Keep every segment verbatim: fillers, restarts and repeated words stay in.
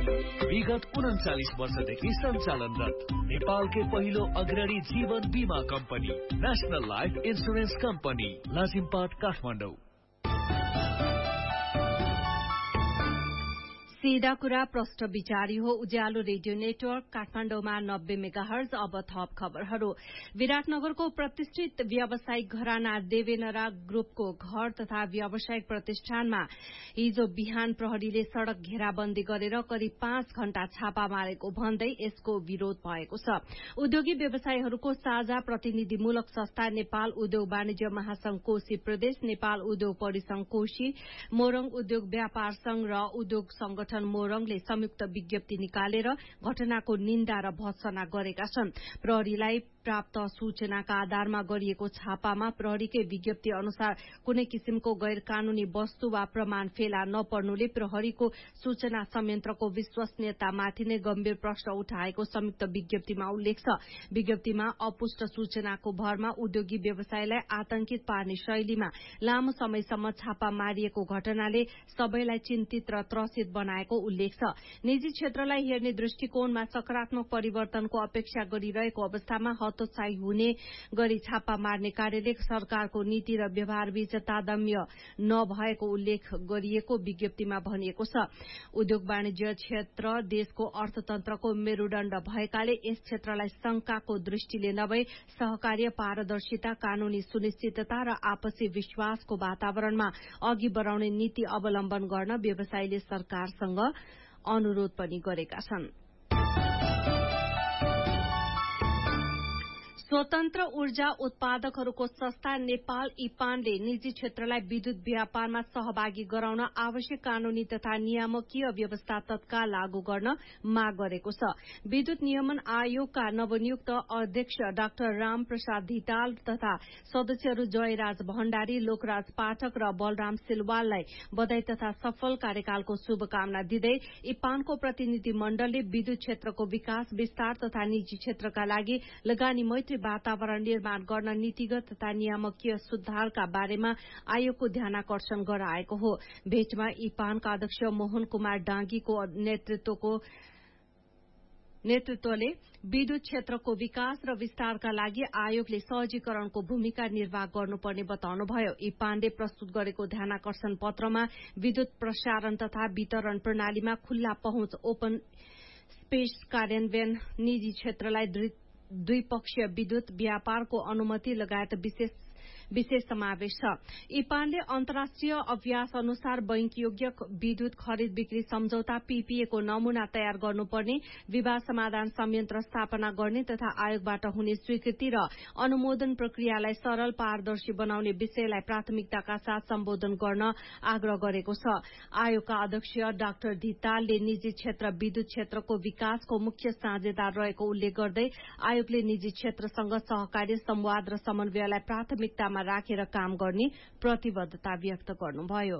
विगत उन्चालिस वर्षदेखि सञ्चालनरत नेपालकै पहिलो अग्रणी जीवन बीमा company national life insurance company Lazimpat Kathmandu. सीधा कुरा प्रष्ट विचारी हो। उज्यालो रेडियो नेटवर्क काठमाडौँमा नब्बे मेगाहर्ज। अब थप खबरहरू। विराटनगरको प्रतिष्ठित व्यावसायिक घराना देवेनरा ग्रुपको घर तथा व्यावसायिक प्रतिष्ठानमा हिजो बिहान प्रहरीले सड़क घेराबन्दी गरेर करिब पाँच घण्टा छापा मारेको भन्दै यसको विरोध भएको छ। उद्योगी व्यवसायीहरूको साझा प्रतिनिधिमूलक संस्था नेपाल उद्योग वाणिज्य महासंघ कोशी प्रदेश, नेपाल उद्योग परिसंघ कोशी, मोरङ उद्योग व्यापार संघ र उद्योग संगठन मोरङले संयुक्त विज्ञप्ति निकालेर घटनाको निन्दा र भर्त्सना गरेका छन्। प्रहरीलाई प्राप्त सूचनाका आधारमा गरिएको छापामा प्रहरीकै विज्ञप्ति अनुसार कुनै किसिमको गैर कानूनी वस्तु वा प्रमाण फेला नपर्नुले प्रहरीको सूचना संयन्त्रको विश्वसनीयतामाथि नै गम्भीर प्रश्न उठाएको संयुक्त विज्ञप्तिमा उल्लेख छ। विज्ञप्तिमा अपुष्ट सूचनाको भरमा उद्योगी व्यवसायलाई आतंकित पार्ने शैलीमा लामो समयसम्म छापा मारिएको घटनाले सबैलाई चिन्तित र त्रसित बनाएको उल्लेख छ। निजी क्षेत्रलाई हेर्ने दृष्टिकोणमा सकारात्मक परिवर्तनको अपेक्षा गरिरहेको अवस्थामा हतोत्साही हुने गरी छापा मार्ने कार्यले सरकारको नीति र व्यवहारबीच तादाम्य नभएको उल्लेख गरिएको विज्ञप्तिमा भनिएको छ। उद्योग वाणिज्य क्षेत्र देशको अर्थतन्त्रको मेरूदण्ड भएकाले यस क्षेत्रलाई शंकाको दृष्टिले नभई सहकार्य, पारदर्शिता, कानूनी सुनिश्चितता र आपसी विश्वासको वातावरणमा अघि बढ़ाउने नीति अवलम्बन गर्न व्यवसायीले सरकारसँग अनुरोध पनि गरेका छन्। स्वतन्त्र ऊर्जा उत्पादकहरूको संस्था नेपाल इपानले निजी क्षेत्रलाई विद्युत व्यापारमा सहभागी गराउन आवश्यक कानूनी तथा नियामकीय व्यवस्था तत्काल लागू गर्न माग गरेको छ। विद्युत नियमन आयोगका नवनियुक्त अध्यक्ष डाक्टर राम प्रसाद धिताल तथा सदस्यहरू जयराज भण्डारी, लोकराज पाठक र बलराम सिलवाललाई बधाई तथा सफल कार्यकालको शुभकामना दिँदै इपानको प्रतिनिधि मण्डलले विद्युत क्षेत्रको विकास, विस्तार तथा निजी क्षेत्रका लागि लगानी मैत्री वातावरण निर्माण गर्न नीतिगत तथा नियामकीय सुधारका बारेमा आयोगको ध्यानाकर्षण गराएको हो। भेटमा इपानका अध्यक्ष मोहन कुमार डाँगीको नेतृत्वको नेतृत्वले विद्युत क्षेत्रको विकास र विस्तारका लागि आयोगले सहजीकरणको भूमिका निर्वाह गर्नुपर्ने बताउनुभयो। इपानले प्रस्तुत गरेको ध्यानाकर्षण पत्रमा विद्युत प्रसारण तथा वितरण प्रणालीमा खुल्ला पहुँच, ओपन स्पेस कार्यान्वयन, निजी क्षेत्रलाई द्विपक्षीय विद्युत व्यापारको अनुमति लगायत विशेष विशेष समावेश छ। इपानले अन्तर्राष्ट्रिय अभ्यास अनुसार बैंक योग्य विद्युत खरिद बिक्री सम्झौता पीपीए को नमूना तयार गर्नुपर्ने, विवाद समाधान संयन्त्र स्थापना गर्ने तथा आयोगबाट हुने स्वीकृति र अनुमोदन प्रक्रियालाई सरल, पारदर्शी बनाउने विषयलाई प्राथमिकताका साथ सम्बोधन गर्न आग्रह गरेको छ। आयोगका अध्यक्ष डाक्टर धितालले निजी क्षेत्र विद्युत क्षेत्रको विकासको मुख्य साझेदार रहेको उल्लेख गर्दै आयोगले निजी क्षेत्रसँग सहकार्य, संवाद र समन्वयलाई प्राथमिकतामा राखेर काम गर्ने प्रतिबद्धता व्यक्त गर्नुभयो।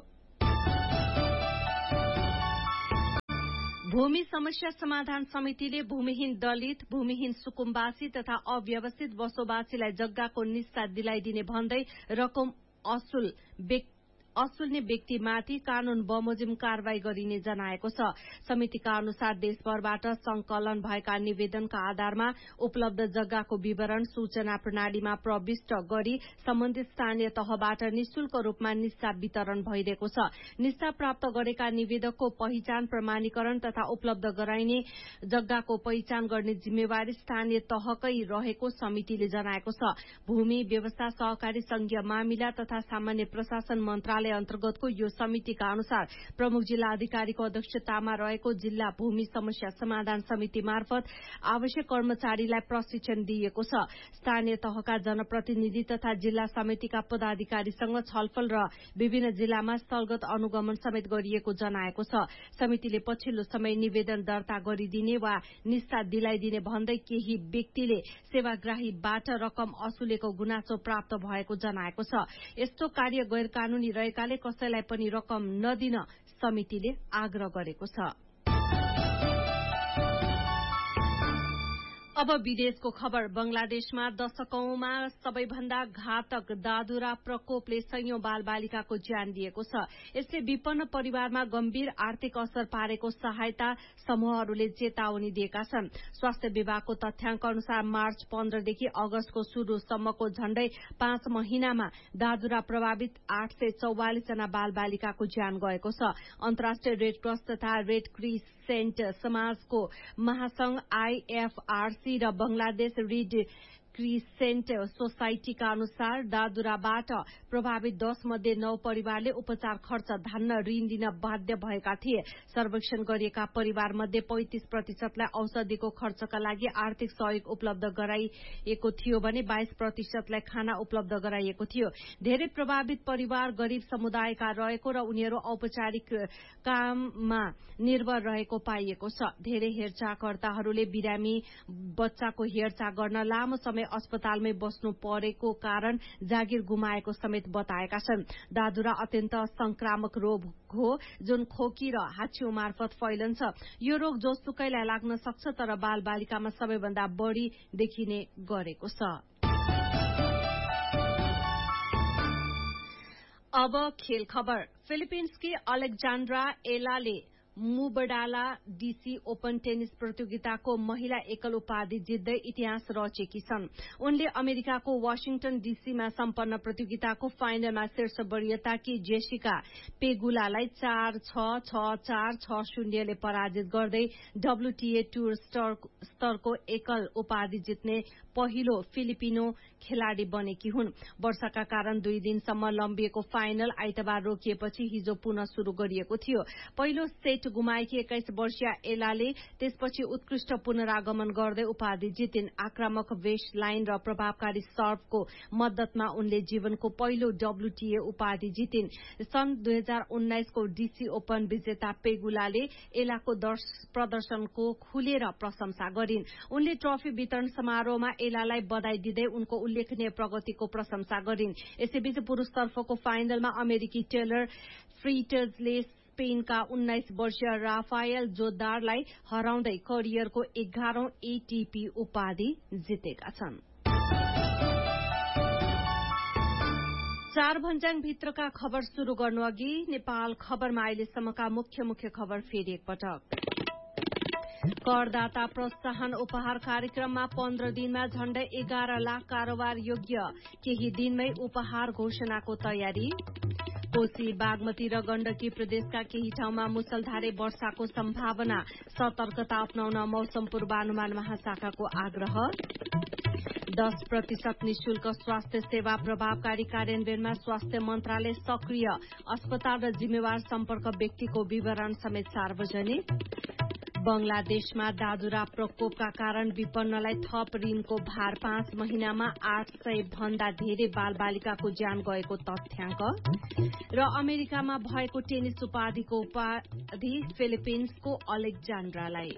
भूमि समस्या समाधान समितिले भूमिहीन दलित, भूमिहीन सुकुम्बासी तथा अव्यवस्थित बसोबासीलाई जग्गाको निस्सा दिलाइदिने भन्दै रकम असुल असुल्ने व्यक्तिमाथि कानून बमोजिम कारवाही गरिने जनाएको छ। समितिका अनुसार देशभरबाट संकलन भएका निवेदनका आधारमा उपलब्ध जग्गाको विवरण सूचना प्रणालीमा प्रविष्ट गरी सम्बन्धित स्थानीय तहबाट निशुल्क रूपमा निस्सा वितरण भइरहेको छ। निस्सा प्राप्त गरेका निवेदकको पहिचान प्रमाणीकरण तथा उपलब्ध गराइने जग्गाको पहिचान गर्ने जिम्मेवारी स्थानीय तहकै रहेको समितिले जनाएको छ। भूमि व्यवस्था, सहकारी संघीय मामिला तथा सामान्य प्रशासन मन्त्रालय अन्तर्गतको यो समितिका अनुसार प्रमुख जिल्ला अधिकारीको अध्यक्षतामा रहेको जिल्ला भूमि समस्या समाधान समिति मार्फत आवश्यक कर्मचारीलाई प्रशिक्षण दिइएको छ। स्थानीय तहका जनप्रतिनिधि तथा जिल्ला समितिका पदाधिकारीसँग छलफल र विभिन्न जिल्लामा स्थलगत अनुगमन समेत गरिएको जनाएको छ। समितिले पछिल्लो समय निवेदन दर्ता गरिदिने वा निस्सा दिलाइदिने भन्दै केही व्यक्तिले सेवाग्राहीबाट रकम असुलेको गुनासो प्राप्त भएको जनाएको छ। यस्तो कार्य गैर कानूनी रहेकाले कसैलाई पनि रकम नदिन समितिले आग्रह गरेको छ। अब विदेशको खबर। बंगलादेशमा दशकौंमा सबैभन्दा घातक दादुरा प्रकोपले सयौं बालबालिकाको ज्यान लिएको छ। यसले विपन्न परिवारमा गम्भीर आर्थिक असर पारेको सहायता समूहहरूले चेतावनी दिएका छन्। स्वास्थ्य विभागको तथ्याङ्क अनुसार मार्च पन्ध्रदेखि अगस्तको शुरूसम्मको झण्डै पाँच महिनामा दादुरा प्रभावित आठ सय चौवालिस जना बालबालिकाको ज्यान गएको छ। अन्तर्राष्ट्रिय रेडक्रस तथा रेड क्रिसेन्ट समाजको महासंघ आईएफआरसी र बंगलादेश रेड क्रिसेन्ट सोसाइटीका अनुसार दादुराबाट प्रभावित दश मध्ये नौ परिवारले उपचार खर्च धान्न ऋण लिन बाध्य भएका थिए। सर्वेक्षण गरिएका परिवार मध्ये पैंतिस प्रतिशतलाई औषधिको खर्चका लागि आर्थिक सहयोग उपलब्ध गराइएको थियो भने बाइस प्रतिशतलाई खाना उपलब्ध गराइएको थियो। धेरै प्रभावित परिवार गरीब समुदायका रहेको र उनीहरू औपचारिक काममा निर्भर रहेको पाइएको छ। धेरै हेरचाहकर्ताहरूले बिरामी बच्चाको हेरचाह गर्न लामो समय अस्पतालमै बस्नु परेको कारण जागिर गुमाएको समेत बताएका छन्। दादुरा अत्यन्त संक्रामक रोग हो जुन खोकी र हाच्छिउ मार्फत फैलन्छ। यो रोग जोसुकैलाई लाग्न सक्छ तर बालबालिकामा सबैभन्दा बढ़ी देखिने गरेको छ। अब खेल खबर। फिलिपिन्सकी अलेक्जान्ड्रा एलाले मुबडाला डीसी ओपन टेनिस प्रतियोगिताको महिला एकल उपाधि जित्दै इतिहास रचेकी छन्। उनले अमेरिकाको वाशिङटन डीसीमा सम्पन्न प्रतियोगिताको फाइनलमा शीर्ष वरियताकी जेसिका पेगुलालाई चार छ छ चार छ शून्यले पराजित गर्दै डब्ल्यूटीए टूर स्तरको एकल उपाधि जित्ने पहिलो फिलिपिनो खेलाड़ी बनेकी हुन्। वर्षाका कारण दुई दिनसम्म लम्बिएको फाइनल आइतबार रोकिएपछि हिजो पुनः शुरू गरिएको थियो। पहिलो सेट गुमाएकी एक्काइस वर्षीय एलाले त्यसपछि उत्कृष्ट पुनरागमन गर्दै उपाधि जितिन्। आक्रामक वेस्ट लाइन र प्रभावकारी सर्भको मद्दतमा उनले जीवनको पहिलो डब्ल्यूटीए उपाधि जितिन्। सन् दुई हजार उन्नाइसको डीसी ओपन विजेता पेगुलाले एलाको प्रदर्शनको खुलेर प्रशंसा गरिन्। उनले ट्रफी वितरण समारोहमा एलालाई बधाई दिँदै उनको उल्लेखनीय प्रगतिको प्रशंसा गरिन्। यसैबीच पुरूषतर्फको फाइनलमा अमेरिकी टेलर फ्रिट्जले स्पेनका उन्नाइस वर्षीय राफायल जोद्दारलाई हराउँदै करियरको एघारौं एटीपी उपाधि जितेका छन्। चार भन्ज्याङ भित्रका खबर शुरू गर्नु अघि नेपाल खबरमा अहिलेसम्मका मुख्य मुख्य खबर फेरि एकपटक। करदाता प्रोत्साहन उपहार कार्यक्रममा पन्ध्र दिनमा झण्डै एघार लाख कारोबार योग्य, केही दिनमै उपहार घोषणाको तयारी। कोशी बागमती र गण्डकी प्रदेशका केही ठाउँमा मुसलधारे वर्षाको सम्भावना, सतर्कता अपनाउन मौसम पूर्वानुमान महाशाखाको आग्रह। दस प्रतिशत निशुल्क स्वास्थ्य सेवा प्रभावकारी कार्यान्वयनमा स्वास्थ्य मन्त्रालय सक्रिय, अस्पताल र जिम्मेवार सम्पर्क व्यक्तिको विवरण समेत सार्वजनिक। बंगलादेशमा दादुरा प्रकोपका कारण विपन्नलाई थप ऋणको भार, पाँच महिनामा आठ सय भन्दा धेरै बालबालिकाको ज्यान गएको तथ्याङ्क। र अमेरिकामा भएको टेनिस उपाधिको उपाधि फिलिपिन्सको अलेक्जान्ड्रालाई।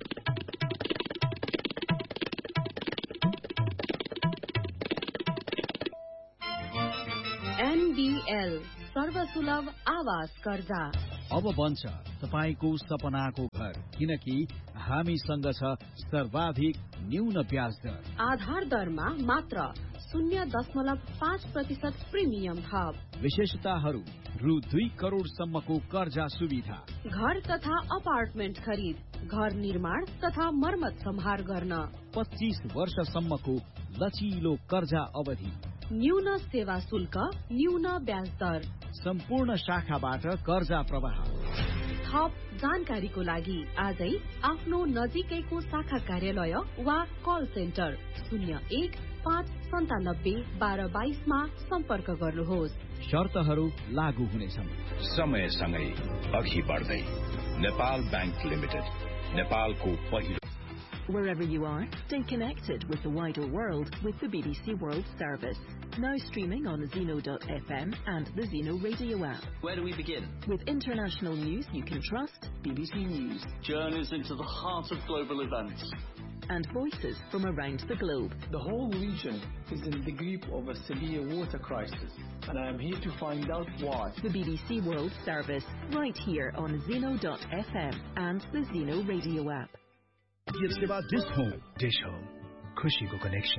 एनबीएल सर्वसुलभ आवास कर्जा अब बन्छ तपाईको सपनाको घर, किनकि हामीसँग छ सर्वाधिक न्यून ब्याज दर। आधार दरमा मात्र शून्य दशमलव पाँच प्रतिशत प्रिमियम थप। विशेषताहरू रु दुई करोड़सम्मको कर्जा सुविधा, घर तथा अपार्टमेन्ट खरिद, घर निर्माण तथा मर्मत सम्हार गर्न, पच्चीस वर्षसम्मको लचिलो कर्जा अवधि, न्यून सेवा शुल्क, न्यून ब्याज दर, सम्पूर्ण शाखाबाट कर्जा प्रवाह। थप जानकारीको लागि आजै आफ्नो नजिकैको शाखा कार्यालय वा कल सेन्टर शून्य एक पाँच सन्तानब्बे बाह्र बाइसमा सम्पर्क गर्नुहोस्। शर्तहरू लागू हुनेछन्। समयसँगै अघि बढ्दै नेपाल ब्याङ्क लिमिटेड, नेपालको पहिलो। Wherever you are, stay connected with the wider world with the B B C World Service. Now streaming on Zeno dot f m and the Zeno Radio app. Where do we begin? With international news you can trust, B B C News. Journeys into the heart of global events. And voices from around the globe. The whole region is in the grip of a severe water crisis, and I am here to find out why. The B B C World Service, right here on Zeno dot f m and the Zeno Radio app. Dish Home. Dish Home. खुशीको connection.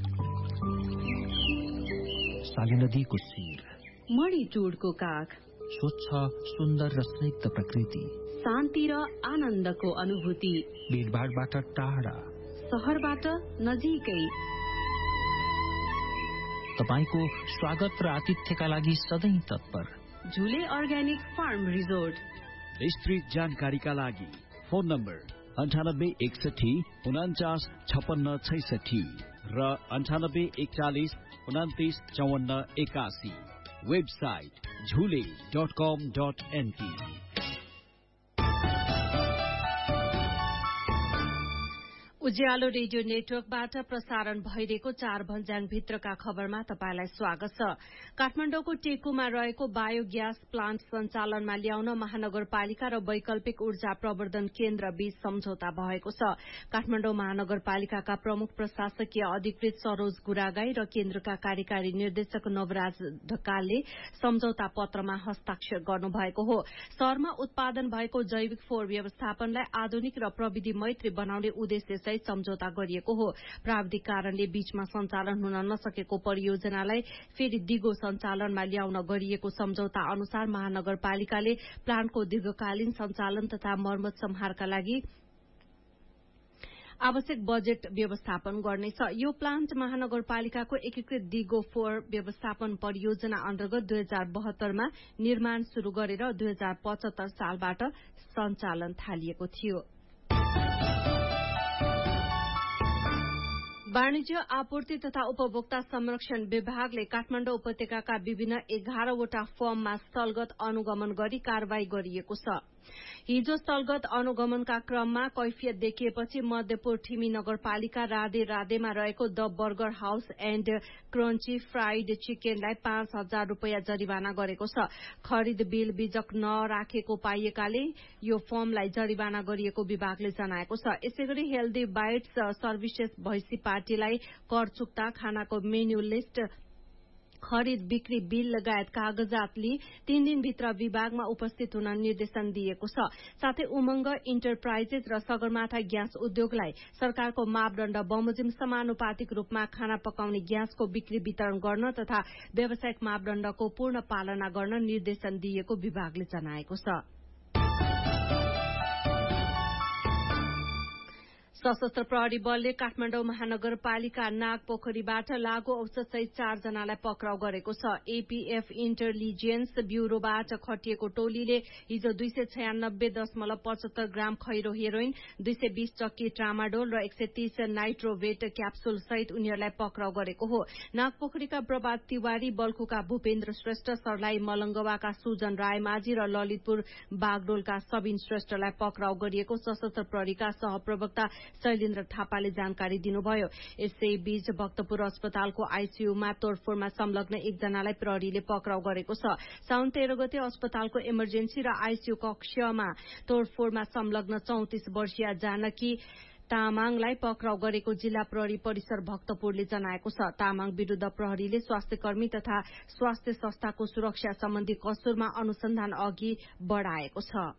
साली नदीको शिर, मणिटुडको काग, स्वच्छ सुन्दर र स्निग्ध प्रकृति, शान्ति र आनन्दको अनुभूति, भीडभाडबाट टाढा, शहरबाट नजिकै। तपाईको स्वागत र आतिथ्यका लागि सधैँ तत्पर। झुले अर्ग्यानिक फार्म रिजोर्ट। विस्तृत जानकारीका लागि फोन नम्बर अन्ठानब्बे एकसठी उनाचास छपन्न छैसठी र अन्ठानब्बे एकचालिस उनातिस चौवन्न एकासी। वेबसाइट झुले डट कम डट एनपी। उज्यालो रेडियो नेटवर्कबाट प्रसारण भइरहेको चार भन्ज्याङ भित्रका खबरमा तपाईंलाई स्वागत छ। काठमाडौँको टेकुमा रहेको बायोग्यास प्लान्ट सञ्चालनमा ल्याउन महानगरपालिका र वैकल्पिक ऊर्जा प्रवर्धन केन्द्र बीच सम्झौता भएको छ। काठमाडौँ महानगरपालिकाका प्रमुख प्रशासकीय अधिकृत सरोज गुरागाई र केन्द्रका कार्यकारी निर्देशक नवराज ढकालले सम्झौता पत्रमा हस्ताक्षर गर्नुभएको हो। शहरमा उत्पादन भएको जैविक फोहोर व्यवस्थापनलाई आधुनिक र प्रविधि मैत्री बनाउने उद्देश्य सम्झौता गरिएको हो। प्राविधिक कारणले बीचमा सञ्चालन हुन नसकेको परियोजनालाई फेरि दिगो सञ्चालनमा ल्याउन गरिएको सम्झौता अनुसार महानगरपालिकाले प्लान्टको दीर्घकालीन सञ्चालन तथा मर्मत सम्हारका लागि आवश्यक बजेट व्यवस्थापन गर्नेछ। यो प्लान्ट महानगरपालिकाको एकीकृत दिगो फोहोर व्यवस्थापन परियोजना अन्तर्गत दुई हजार बहत्तरमा निर्माण शुरू गरेर दुई हजार पचहत्तर सालबाट सञ्चालन थालिएको थियो। वाणिज्य आपूर्ति तथा उपभोक्ता संरक्षण विभागले काठमाडौँ उपत्यकाका विभिन्न एघारवटा फर्ममा स्थलगत अनुगमन गरी कारवाही गरिएको छ। हिजो स्थलगत अनुगमनका क्रममा कैफियत देखिएपछि मध्यपुर ठिमी नगरपालिका राधे राधेमा रहेको the burger house and crunchy fried चिकनलाई पाँच हजार रूपियाँ जरिवाना गरेको छ। खरिद बिल बिजक नराखेको पाइएकाले यो फर्मलाई जरिवाना गरिएको विभागले जनाएको छ। यसैगरी हेल्दी बाइट्स सर्भिसेस भैँसी पार्टीलाई कर चुक्ता, खानाको मेन्यू लिस्ट, खरिद बिक्री बिल लगायत कागजात लिई तीन दिनभित्र विभागमा उपस्थित हुन निर्देशन दिएको छ। साथै उमंग इन्टरप्राइजेस र सगरमाथा ग्यास उद्योगलाई सरकारको मापदण्ड बमोजिम समानुपातिक रूपमा खाना पकाउने ग्यासको बिक्री वितरण गर्न तथा व्यावसायिक मापदण्डको पूर्ण पालना गर्न निर्देशन दिएको विभागले जनाएको छ। सशस्त्र प्रहरी बलले काठमाडौँ महानगरपालिका नागपोखरीबाट लागू औषधसहित चारजनालाई पक्राउ गरेको छ। एपीएफ इन्टेलिजेन्स ब्यूरोबाट खटिएको टोलीले हिजो दुई सय छयानब्बे दशमलव पचहत्तर ग्राम खैरो हेरोइन, दुई सय बीस चक्की ट्रामाडोल र एक सय तीस नाइट्रोवेट क्याप्सूल सहित उनीहरूलाई पक्राउ गरेको हो। नागपोखरीका प्रभात तिवारी, बल्खुका भूपेन्द्र श्रेष्ठ, सर्लाही मलंगवाका सुजन रायमाझी र ललितपुर बागडोलका सबिन श्रेष्ठलाई पक्राउ गरिएको सशस्त्र प्रहरीका सहप्रवक्ता शैलेन्द्र थापाले जानकारी दिनुभयो। यसैबीच भक्तपुर अस्पतालको आईसीयूमा तोडफोडमा संलग्न एकजनालाई प्रहरीले पक्राउ गरेको छ। साउन तेह्र गते अस्पतालको इमर्जेन्सी र आईसीयू कक्षमा तोडफोडमा संलग्न चौतिस वर्षीय जानकी तामाङलाई पक्राउ गरेको जिल्ला प्रहरी परिसर भक्तपुरले जनाएको छ। तामाङ विरूद्ध प्रहरीले स्वास्थ्यकर्मी तथा स्वास्थ्य संस्थाको सुरक्षा सम्बन्धी कसुरमा अनुसन्धान अघि बढ़ाएको छ।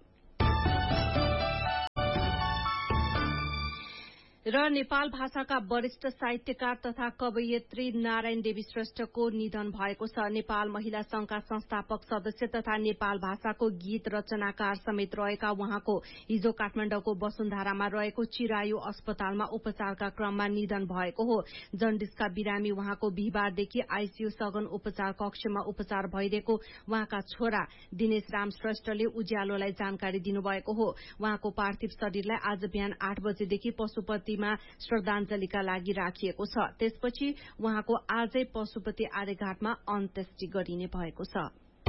र नेपाल भाषाका वरिष्ठ साहित्यकार तथा कवयित्री नारायण देवी श्रेष्ठको निधन भएको छ। नेपाल महिला संघका संस्थापक सदस्य तथा नेपाल भाषाको गीत रचनाकार समेत रहेका उहाँको हिजो काठमाडौँको वसुन्धरामा रहेको चिरायु अस्पतालमा उपचारका क्रममा निधन भएको हो। जन्डिसका बिरामी उहाँको बिहिबारदेखि आईसीयू सघन उपचार कक्षमा उपचार भइरहेको उहाँका छोरा दिनेश राम श्रेष्ठले उज्यालोलाई जानकारी दिनुभएको हो। उहाँको पार्थिव शरीरलाई आज बिहान आठ बजेदेखि पशुपति श्रद्धाञ्जलीका लागि राखिएको छ। त्यसपछि उहाँको आजै पशुपति आर्यघाटमा अन्त्येष्टि गरिने भएको छ।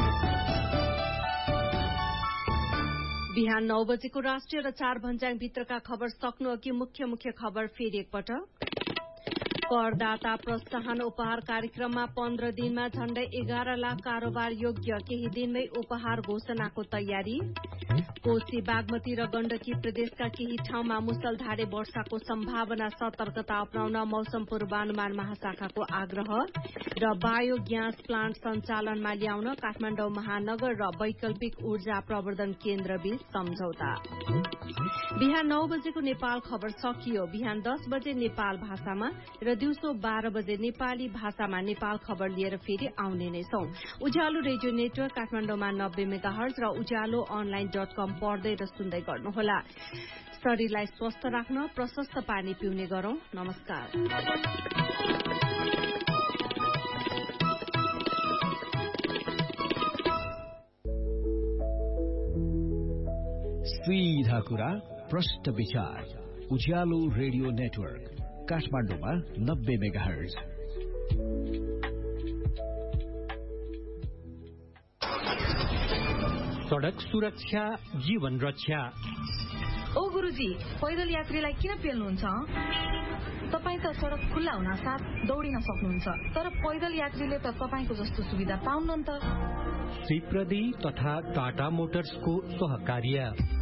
बिहान नौ बजेको राष्ट्रिय र चार भन्ज्याङ भित्रका खबर सक्नु अघि मुख्य मुख्य खबर फेरि एकपटक। करदाता प्रोत्साहन उपहार कार्यक्रममा पन्ध्र दिनमा झण्डै एघार लाख कारोबार योग्य, केही दिनमै उपहार घोषणाको तयारी। कोशी, बागमती र गण्डकी प्रदेशका केही ठाउँमा मुसलधारे वर्षाको सम्भावना, सतर्कता अपनाउन मौसम पूर्वानुमान महाशाखाको आग्रह। र बायोग्यास प्लान्ट सञ्चालनमा ल्याउन काठमाडौँ महानगर र वैकल्पिक ऊर्जा प्रवर्धन केन्द्र बीच सम्झौता। बिहान नौ बजेको नेपाल खबर सकियो। बिहान दस बजे नेपाल भाषामा र दिउँसो बाह्र बजे नेपाली भाषामा नेपाल खबर लिएर फेरि आउने नै छौं। उज्यालो रेडियो नेटवर्क काठमाडौँमा नब्बे मेगा हर्ज र उज्यालो अनलाइन डट कम पढ्दै र सुन्दै गर्नुहोला। शरीरलाई स्वस्थ राख्न प्रशस्त पानी पिउने गरौं। नमस्कार। सीधा कुरा प्रश्न विचार उज्यालो रेडियो नेटवर्क काठमाडौँमा नब्बे मेगा हर्ज। सड़क सुरक्षा जीवन रक्षा। ओ गुरुजी, पैदल यात्रीलाई किन पेल्नुहुन्छ? तपाईँ त सड़क खुल्ला हुन साथ दौडिन सक्नुहुन्छ, तर पैदल यात्रीले त तपाईँको जस्तो सुविधा पाउन्न नि त। श्रीप्रदी तथा टाटा मोटर्सको सहकार्य